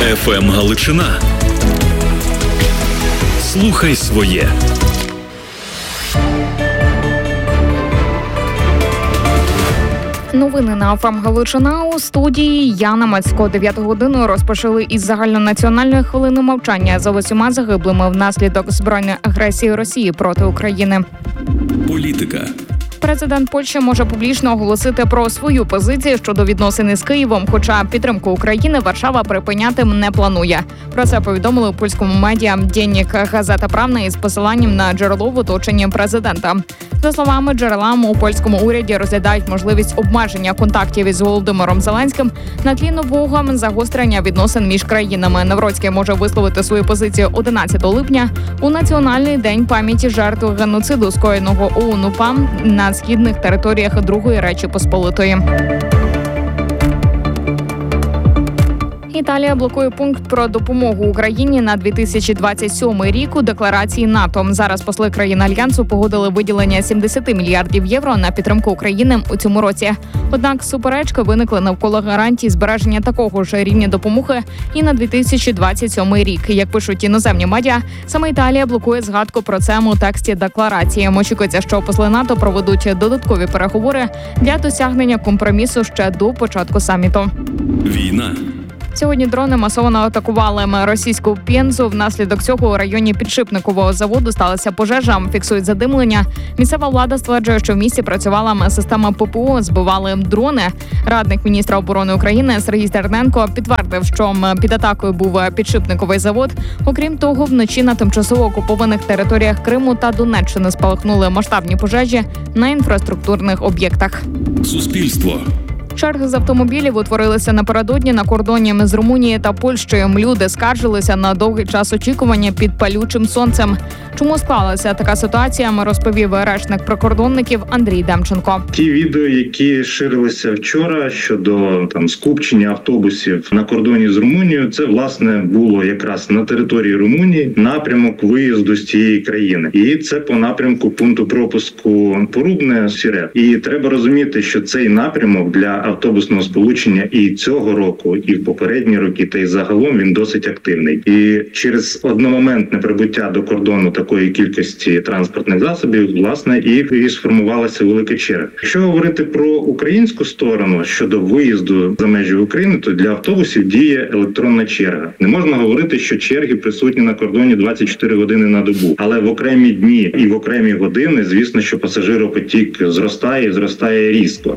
ФМ Галичина. Слухай своє. Новини на ФМ Галичина. У студії Яна Мацько. 9 годину розпочали із загальнонаціональної хвилини мовчання за усіма загиблими внаслідок збройної агресії Росії проти України. Політика. Президент Польщі може публічно оголосити про свою позицію щодо відносин із Києвом, хоча підтримку України Варшава припиняти не планує. Про це повідомили у польському медіа «Денник Газета Правна» із посиланням на джерело в оточенні президента. За словами джерелам, у польському уряді розглядають можливість обмеження контактів із Володимиром Зеленським на тлі нового загострення відносин між країнами. Навроцький може висловити свою позицію 11 липня у Національний день пам'яті жертв геноциду, скоєного ОУН-УПА на східних територіях Другої Речі Посполитої. Італія блокує пункт про допомогу Україні на 2027 рік у декларації НАТО. Зараз посли країн Альянсу погодили виділення 70 мільярдів євро на підтримку України у цьому році. Однак суперечки виникли навколо гарантій збереження такого ж рівня допомоги і на 2027 рік. Як пишуть іноземні медіа, саме Італія блокує згадку про це у тексті декларації. Очікується, що посли НАТО проведуть додаткові переговори для досягнення компромісу ще до початку саміту. Війна. Сьогодні дрони масово атакували російську Пензу. Внаслідок цього у районі підшипникового заводу сталася пожежа, фіксують задимлення. Місцева влада стверджує, що в місті працювала система ППО, збивали дрони. Радник міністра оборони України Сергій Стерненко підтвердив, що під атакою був підшипниковий завод. Окрім того, вночі на тимчасово окупованих територіях Криму та Донеччини спалахнули масштабні пожежі на інфраструктурних об'єктах. Суспільство. Черги з автомобілів утворилися напередодні на кордоні з Румунією та Польщею. Люди скаржилися на довгий час очікування під палючим сонцем. Чому склалася така ситуація, розповів речник прикордонників Андрій Демченко. Ті відео, які ширилися вчора щодо скупчення автобусів на кордоні з Румунією, це власне було якраз на території Румунії напрямок виїзду з цієї країни. І це по напрямку пункту пропуску Порубне-Сірет. І треба розуміти, що цей напрямок для автобусного сполучення і цього року, і в попередні роки, та й загалом він досить активний. І через одномоментне прибуття до кордону такої кількості транспортних засобів, власне, і сформувалася велика черга. Якщо говорити про українську сторону щодо виїзду за межі України, то для автобусів діє електронна черга. Не можна говорити, що черги присутні на кордоні 24 години на добу, але в окремі дні і в окремі години, звісно, що пасажиропотік зростає різко.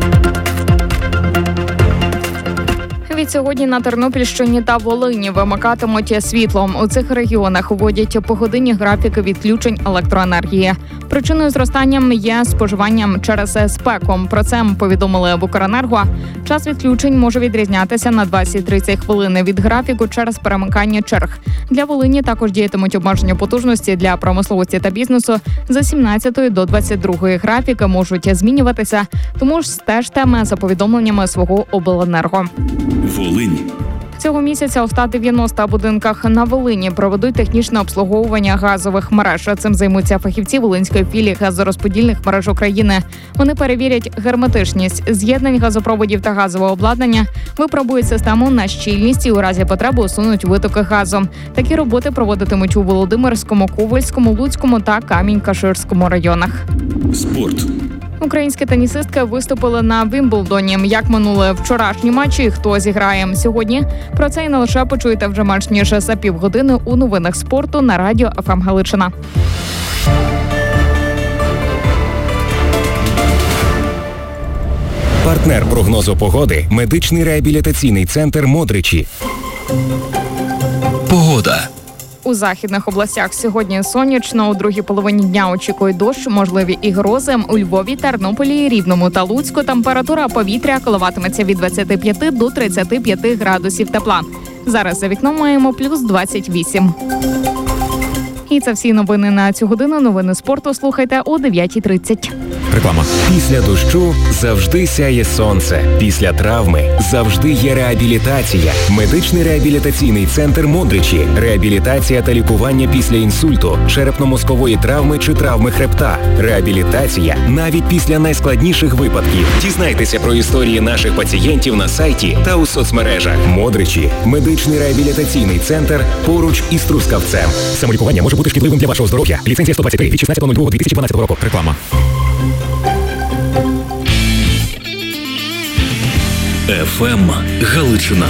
Сьогодні на Тернопільщині та Волині вимикатимуть світло. У цих регіонах вводять погодинні графіки відключень електроенергії. Причиною зростання є споживання через спеку. Про це повідомили в Укренерго. Час відключень може відрізнятися на 20-30 хвилин від графіку через перемикання черг. Для Волині також діятимуть обмеження потужності для промисловості та бізнесу з 17 до 22. Графіки можуть змінюватися, тому ж стежте за повідомленнями свого обленерго. Волинь. Цього місяця у 190 будинках на Волині проведуть технічне обслуговування газових мереж. Цим займуться фахівці Волинської філії газорозподільних мереж України. Вони перевірять герметичність з'єднань газопроводів та газового обладнання, випробують систему на щільність і у разі потреби усунуть витоки газу. Такі роботи проводитимуть у Володимирському, Ковальському, Луцькому та Камінь-Каширському районах. Спорт. Українські тенісистки виступили на Вімблдоні. Як минули вчорашні матчі і хто зіграє сьогодні? Про це і не лише почуєте вже менш ніж за півгодини у новинах спорту на радіо ФМ Галичина. Партнер прогнозу погоди – медичний реабілітаційний центр «Модричі». Погода. У західних областях сьогодні сонячно, у другій половині дня очікують дощ, можливі і грози. У Львові, Тернополі, Рівному та Луцьку температура повітря коливатиметься від 25 до 35 градусів тепла. Зараз за вікном маємо плюс 28. І це всі новини на цю годину. Новини спорту слухайте о 9:30. Реклама. Після дощу завжди сяє сонце. Після травми завжди є реабілітація. Медичний реабілітаційний центр Модричі. Реабілітація та лікування після інсульту, черепно-мозкової травми чи травми хребта. Реабілітація навіть після найскладніших випадків. Дізнайтеся про історії наших пацієнтів на сайті та у соцмережах. Модричі. Медичний реабілітаційний центр поруч із Трускавцем. Самолікування може бути шкідливим для вашого здоров'я. Ліцензія 123 від 16.02.2012 року. Реклама. ФМ Галичина.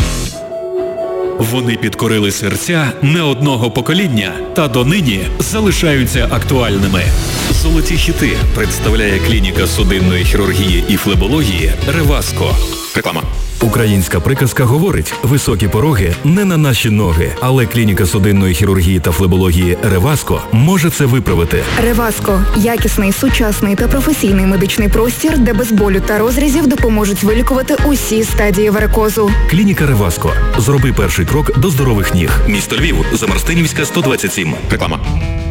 Вони підкорили серця не одного покоління та донині залишаються актуальними. Золоті хіти представляє клініка судинної хірургії і флебології «Реваско». Реклама. Українська приказка говорить: високі пороги не на наші ноги, але клініка судинної хірургії та флебології «Реваско» може це виправити. «Реваско» – якісний, сучасний та професійний медичний простір, де без болю та розрізів допоможуть вилікувати усі стадії варикозу. Клініка «Реваско». Зроби перший крок до здорових ніг. Місто Львів, Замарстинівська, 127. Реклама.